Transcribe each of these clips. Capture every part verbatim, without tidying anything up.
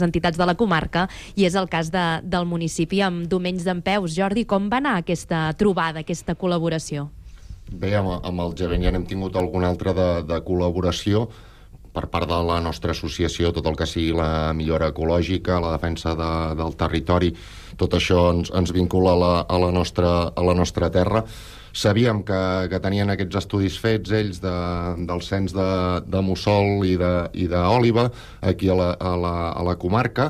les entitats de la comarca, i és el cas de, del municipi amb Domenys d'Empeus. Jordi, com va anar aquesta trobada, aquesta col·laboració? Bé, amb, amb el Geven ja n'hem tingut alguna altra de, de col·laboració per part de la nostra associació, tot el que sigui la millora ecològica, la defensa de, del territori, tot això ens, ens vincula a la, a la, nostra, a la nostra terra. Sabíem que, que tenien aquests estudis fets ells de, del cens de, de mussol i d'òliba aquí a la, a, la, a la comarca,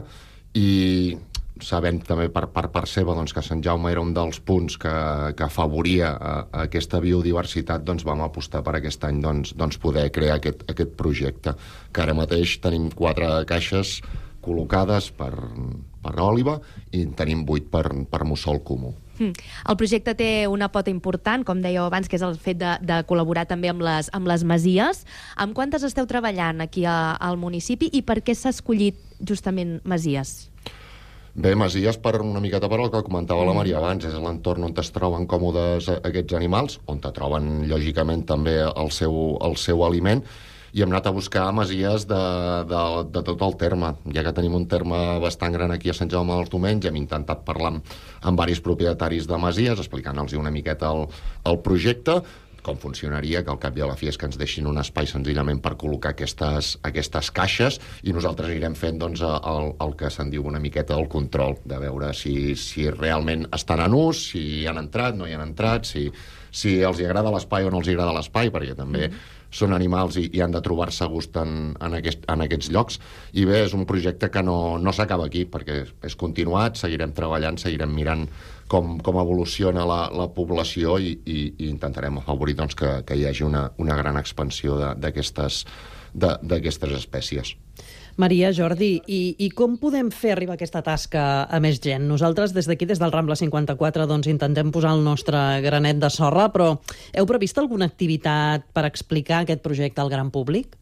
i sabent també per part per seva doncs, que Sant Jaume era un dels punts que, que afavoria a, a aquesta biodiversitat, doncs vam apostar per aquest any doncs, doncs poder crear aquest, aquest projecte, que ara mateix tenim quatre caixes col·locades per, per òliba i tenim vuit per, per mussol comú. El projecte té una pota important, com dèieu abans, que és el fet de, de col·laborar també amb les, amb les masies. Amb quantes esteu treballant aquí a, al municipi i per què s'ha escollit justament masies? Bé, masies per una miqueta per el que comentava la Maria abans, és l'entorn on es troben còmodes aquests animals, on te troben lògicament també el seu, el seu aliment, i hem anat a buscar masies de, de, de tot el terme. Ja que tenim un terme bastant gran aquí a Sant Jaume dels Domenys, hem intentat parlar amb, amb diversos propietaris de masies, explicant-los una miqueta el, el projecte, com funcionaria, que al cap i a la fi és que ens deixin un espai senzillament per col·locar aquestes, aquestes caixes, i nosaltres anirem fent doncs, el, el que se'n diu una miqueta el control, de veure si, si realment estan en ús, si hi han entrat, no hi han entrat, si, si els hi agrada l'espai o no els hi agrada l'espai, perquè també són animals i, i han de trobar-se a gust en, en, aquest, en aquests llocs. I bé, és un projecte que no, no s'acaba aquí, perquè és continuat, seguirem treballant, seguirem mirant com, com evoluciona la, la població i, i, i intentarem afavorir doncs, que, que hi hagi una, una gran expansió d'aquestes d'aquestes espècies. Maria, Jordi, i, i com podem fer arribar aquesta tasca a més gent? Nosaltres des d'aquí, des del Rambla cinquanta-quatre, doncs intentem posar el nostre granet de sorra, però heu previst alguna activitat per explicar aquest projecte al gran públic?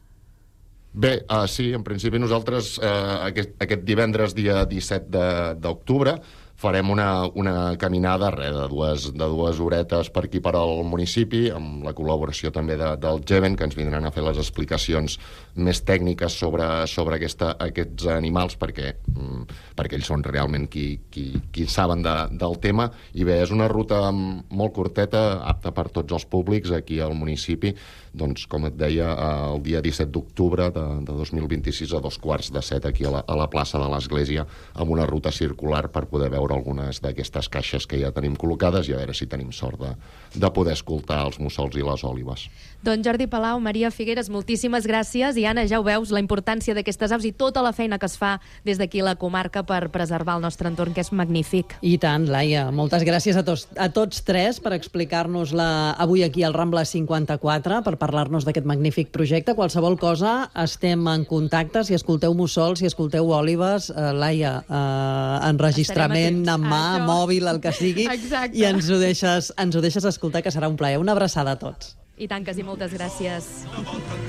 Bé, uh, sí, en principi nosaltres uh, aquest, aquest divendres, dia disset d'octubre, farem una, una caminada re, de, dues, de dues horetes per aquí per al municipi, amb la col·laboració també de, del Geven, que ens vindran a fer les explicacions més tècniques sobre, sobre aquesta, aquests animals, perquè, mm, perquè ells són realment qui, qui, qui saben de, del tema. I bé, és una ruta molt curteta, apta per tots els públics aquí al municipi, doncs, com et deia, el dia disset d'octubre de, de dos mil vint-i-sis a dos quarts de set aquí a la, a la plaça de l'Església, amb una ruta circular per poder veure algunes d'aquestes caixes que ja tenim col·locades i a veure si tenim sort de, de poder escoltar els mussols i les òlibes. Doncs Jordi Palau, Maria Figueres, moltíssimes gràcies. I Anna, ja ho veus, la importància d'aquestes aus i tota la feina que es fa des d'aquí a la comarca per preservar el nostre entorn, que és magnífic. I tant, Laia. Moltes gràcies a tots, a tots tres per explicar-nos-la avui aquí al Rambla cinquanta-quatre, per parlar-nos d'aquest magnífic projecte. Qualsevol cosa, estem en contacte. Si escolteu mussols, si escolteu òlibes, eh, Laia, eh, enregistrament en mà, Això. mòbil, el que sigui, Exacte. i ens ho deixes, ens ho deixes escoltar, que serà un plaer. Una abraçada a tots. I tant que sí, moltes gràcies.